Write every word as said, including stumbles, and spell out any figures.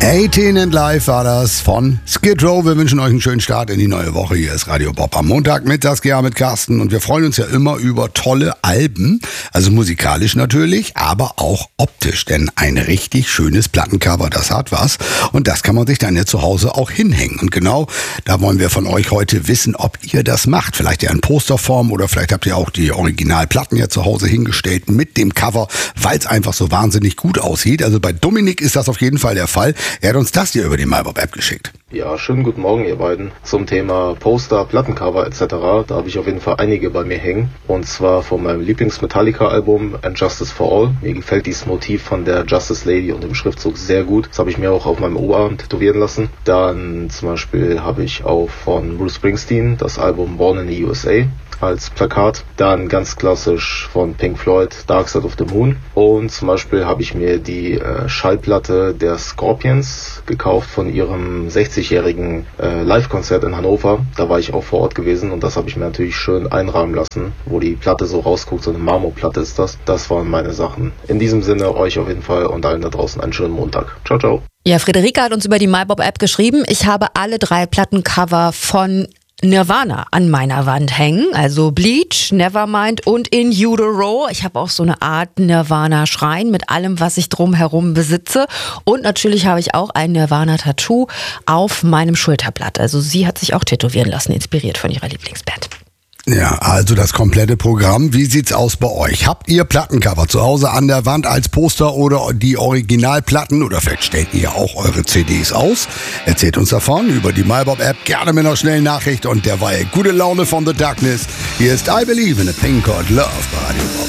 achtzehn and Live war das von Skid Row. Wir wünschen euch einen schönen Start in die neue Woche. Hier ist Radio Bob am Montag mit Saskia, mit Carsten. Und wir freuen uns ja immer über tolle Alben. Also musikalisch natürlich, aber auch optisch. Denn ein richtig schönes Plattencover, das hat was. Und das kann man sich dann ja zu Hause auch hinhängen. Und genau da wollen wir von euch heute wissen, ob ihr das macht. Vielleicht ja in Posterform oder vielleicht habt ihr auch die Originalplatten ja zu Hause hingestellt mit dem Cover, weil es einfach so wahnsinnig gut aussieht. Also bei Dominik ist das auf jeden Fall der Fall. Er hat uns das hier über die MyBob-App geschickt. Ja, schönen guten Morgen ihr beiden. Zum Thema Poster, Plattencover et cetera. Da habe ich auf jeden Fall einige bei mir hängen. Und zwar von meinem Lieblings-Metallica-Album And Justice for All. Mir gefällt dieses Motiv von der Justice Lady und dem Schriftzug sehr gut. Das habe ich mir auch auf meinem Oberarm tätowieren lassen. Dann zum Beispiel habe ich auch von Bruce Springsteen das Album Born in the U S A als Plakat. Dann ganz klassisch von Pink Floyd Dark Side of the Moon. Und zum Beispiel habe ich mir die äh, Schallplatte der Scorpions gekauft von ihrem sechzigjährigen äh, Live-Konzert in Hannover. Da war ich auch vor Ort gewesen und das habe ich mir natürlich schön einrahmen lassen, wo die Platte so rausguckt. So eine Marmorplatte ist das. Das waren meine Sachen. In diesem Sinne euch auf jeden Fall und allen da draußen einen schönen Montag. Ciao, ciao. Ja, Friederike hat uns über die MyBob-App geschrieben. Ich habe alle drei Plattencover von Nirvana an meiner Wand hängen, also Bleach, Nevermind und In Utero. Ich habe auch so eine Art Nirvana-Schrein mit allem, was ich drumherum besitze. Und natürlich habe ich auch ein Nirvana-Tattoo auf meinem Schulterblatt. Also sie hat sich auch tätowieren lassen, inspiriert von ihrer Lieblingsband. Ja, also das komplette Programm. Wie sieht's aus bei euch? Habt ihr Plattencover zu Hause an der Wand als Poster oder die Originalplatten? Oder vielleicht stellt ihr auch eure C Ds aus? Erzählt uns davon über die MyBob-App. Gerne mit einer schnellen Nachricht und derweil gute Laune von The Darkness. Hier ist I Believe in a Thing Called Love bei Radio Bob.